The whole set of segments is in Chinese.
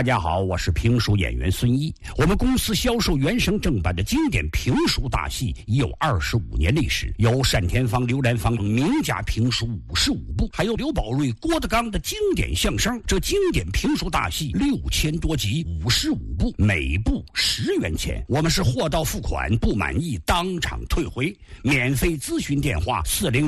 大家好，我是评书演员孙一。我们公司销售原声正版的经典评书大戏已有25年历史，有单田芳、刘兰芳名家评书55部，还有刘宝瑞、郭德纲的经典相声。这经典评书大戏6000多集，55部，每部10元钱。我们是货到付款，不满意当场退回。免费咨询电话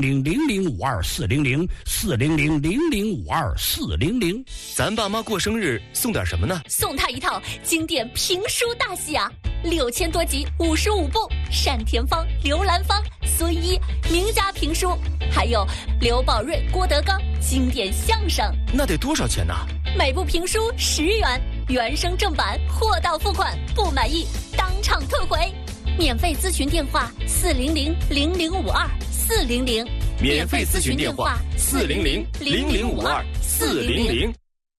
400-0052-400，400-0052-400。 咱爸妈过生日送点什么呢？ 送他一套经典评书大戏啊，6000多集，55部，单田芳、刘兰芳、孙一名家评书，还有刘宝瑞、郭德纲经典相声。 那得多少钱呢？ 每部评书10元，原声正版，货到付款，不满意当场退回。免费咨询电话400-0052-400， 免费咨询电话400-0052-400。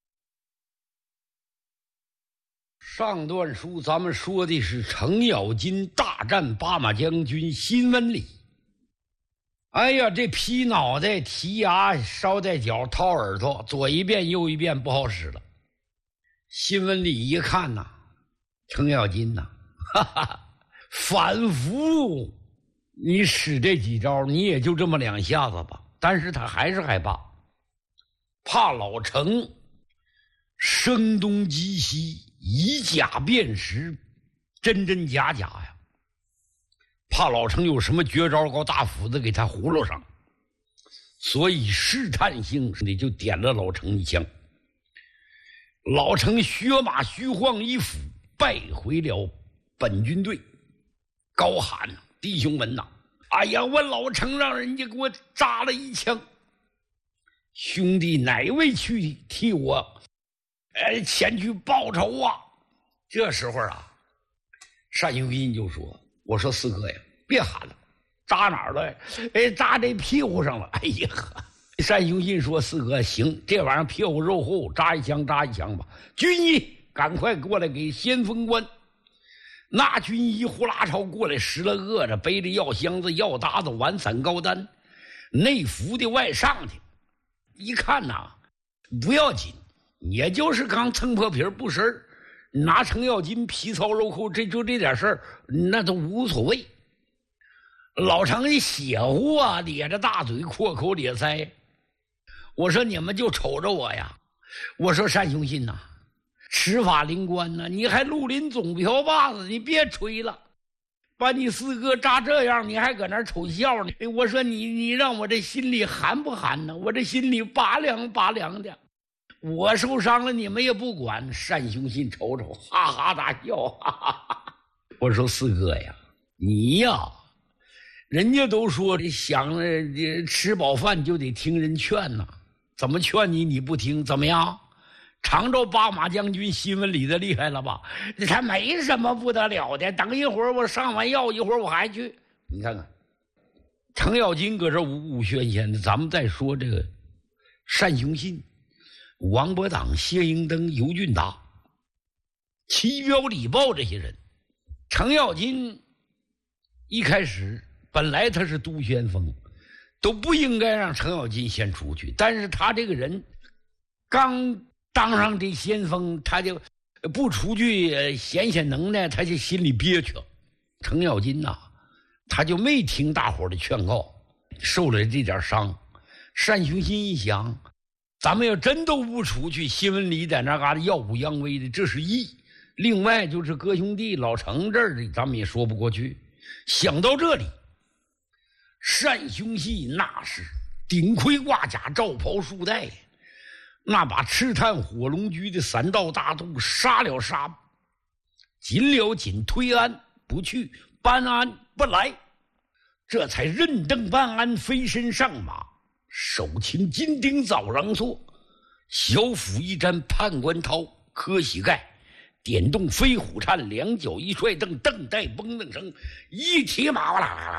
上段书咱们说的是程咬金大战巴马将军新闻里。哎呀，这劈脑袋、提牙、捎带脚、掏耳朵，左一遍右一遍，不好使了。新闻里一看呐，程咬金呐，哈哈，反复你使这几招，你也就这么2下子吧。但是他还是害怕，怕老程声东击西，以假辨识，真真假假呀，怕老程有什么绝招高大斧子给他葫芦上，所以试探性的就点了老程一枪。老程血马虚晃一斧，败回了本军队，高喊：弟兄们呐，哎呀，我老程让人家给我扎了一枪，兄弟哪位去替我前去报仇啊？这时候啊，单雄信就说：我说四哥呀，别喊了，扎哪儿了？扎这屁股上了。哎呀，单雄信说：四哥行，这玩意儿屁股肉厚，扎一枪扎一枪吧。军医赶快过来给先锋官。那军医呼啦超过来，拾了饿着，背着药箱子、药搭子、碗伞、高单，内服的外上的。一看呐，不要紧，也就是刚蹭破皮不事儿，拿程咬金皮糙肉厚，这点事儿，那都无所谓。老程一血乎啊，咧着大嘴，阔口咧腮。我说你们就瞅着我呀！我说单雄信呐，持法灵官呐，你还绿林总瓢把子，你别吹了，把你四哥扎这样，你还搁那瞅笑呢。我说你让我这心里寒不寒呢？我这心里拔凉拔凉的。我受伤了，你们也不管。单雄信瞅瞅，哈哈大笑，哈哈哈。我说四哥呀，你呀，人家都说想吃饱饭就得听人劝呐，怎么劝你不听？怎么样？常州巴马将军新闻里的厉害了吧？他没什么不得了的。等一会儿我上完药，一会儿我还去。你看看，程咬金搁这五五喧喧的。咱们再说这个单雄信、王伯党、谢英登、尤俊达、齐彪、李豹这些人。程咬金一开始本来他是都先锋，都不应该让程咬金先出去，但是他这个人刚当上这先锋，他就不出去显能耐，他就心里憋屈。程咬金呐，他就没听大伙的劝告，受了这点伤。单雄信一想，咱们要真都不出去，新闻里在那嘎达耀武扬威的，这是义。另外就是哥兄弟老程这儿的，咱们也说不过去。想到这里，单雄信那是顶盔挂甲，罩袍束带，那把赤炭火龙驹的3道大肚杀了杀，紧了紧，推安不去，班安不来，这才认登班安，飞身上马，手擎金钉早瓤槊，小斧一沾判官刀，磕膝盖，点动飞虎颤，2脚一踹蹬，蹬带蹦蹬声，一提马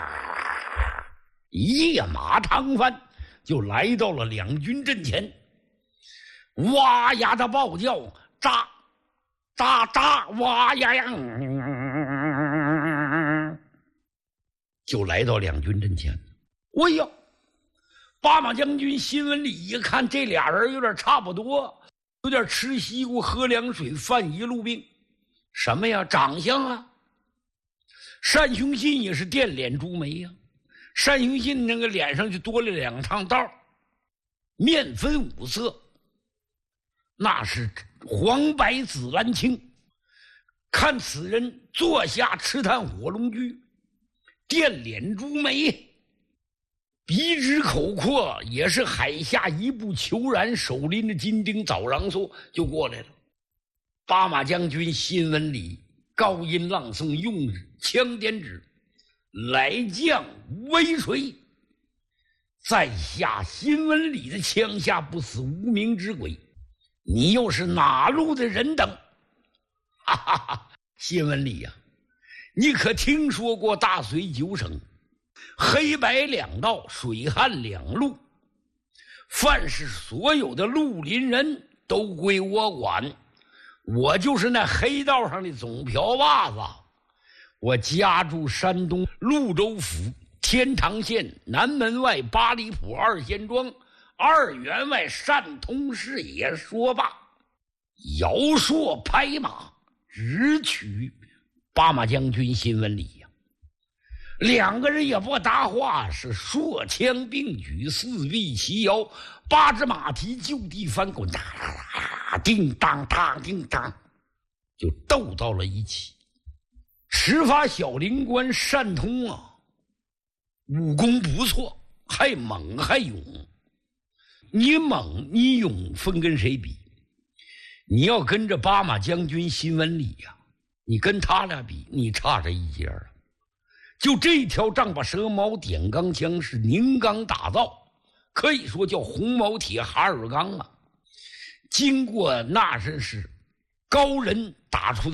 一马趟翻，就来到了两军阵前。哇呀的暴叫，扎扎扎，哇呀呀，就来到两军阵前。哎呀，巴马将军新闻里一看，这俩人有点差不多， 有点吃西瓜喝凉水犯一路病。什么呀？长相啊。单雄信也是电脸朱眉呀。单雄信那个脸上就多了2趟道，面分5色，那是黄白紫蓝青。看此人坐下吃炭火龙驹，电脸朱眉，鼻直口阔，也是海下一步虬髯，手拎着金钉枣瓤树就过来了。巴马将军新闻里高音朗诵，用枪点指，来将威谁？在下新闻里的枪下不死无名之鬼，你又是哪路的人等？哈哈哈！新闻里呀，你可听说过大隋9省，黑白2道，水旱2路，凡是所有的绿林人都归我管，我就是那黑道上的总瓢把子。我家住山东潞州府天堂县南门外8里铺2仙庄2员外单通市也。说罢，摇槊拍马，直取巴马将军新闻里呀。2个人也不搭话，是槊枪并举，4臂齐摇，8只马蹄就地翻滚，叮当当叮当，就斗到了一起。始发小灵官单通啊，武功不错，还猛还勇。你猛你勇分跟谁比？你要跟着巴马将军新闻里呀，你跟他俩比，你差着一截儿。就这条丈八蛇矛点钢枪是宁钢打造，可以说叫红毛铁哈尔钢啊。经过那真是高人打出的